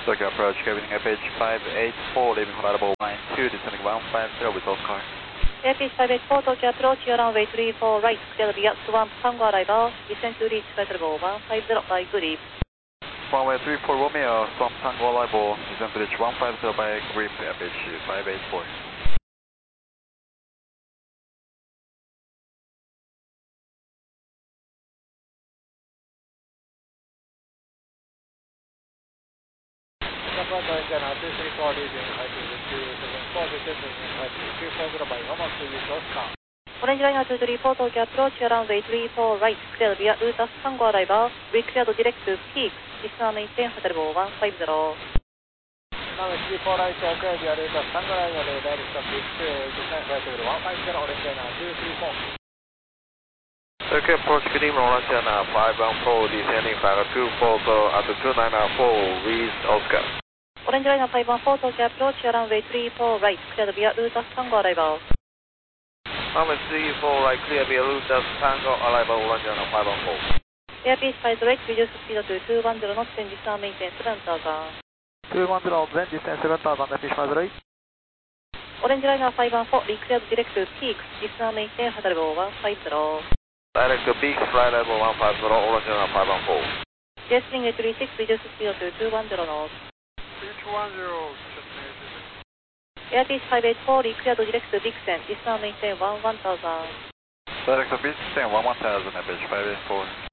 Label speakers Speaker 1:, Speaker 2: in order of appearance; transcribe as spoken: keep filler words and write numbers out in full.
Speaker 1: Tokyo approach, cabin F H five eight four, leaving Honolulu line two, descending one five zero with Oscar.
Speaker 2: F H five eight four, Tokyo approach, your runway three four right, clear via Swamp Tango arrival, descend to reach flight level one five zero by grip.
Speaker 1: Runway three four Romeo, Swamp Tango arrival, descend to reach one five zero by grip, F H five eight four.
Speaker 3: two three four, leaving altitude two seven four, descending altitude two four zero by Loma to use Oscar.
Speaker 2: Orange Liner two three four, Tokyo approach, your runway three four right, clear via Utas Tango arrival, we cleared direct to peak, descend maintain flight level one five zero.
Speaker 3: Runway three four right, clear via Utas Tango arrival, direct to peak, descend flight level one five zero, Orange Liner two three four.
Speaker 4: Tokyo approach, good evening, Orange Liner five one four, descending flight two four zero at two nine four with Oscar.
Speaker 2: Orange Liner five one four, Tokyo approach, your runway three four right, cleared via Utas Tango arrival.
Speaker 4: Runway three four right, clear via Utas Tango arrival, Orange Liner five one four.
Speaker 2: Airspeed five zero eight, reduce speed to two one zero knots, then descend maintain seven thousand.
Speaker 1: two one zero, then descend seven thousand, F H five zero eight.
Speaker 2: Orange Liner five one four, declared direct to peak, descend maintain flight level one five zero.
Speaker 4: Direct to peak, flight level one five zero, Orange Liner five one four.
Speaker 2: Jetstream eight three six, reduce speed to two one zero knots.
Speaker 3: two one zero,
Speaker 2: Airspeed five eight four, declared direct to Dixon, descend maintain one one thousand.
Speaker 1: Direct to Beach, one one thousand, F H five eight four.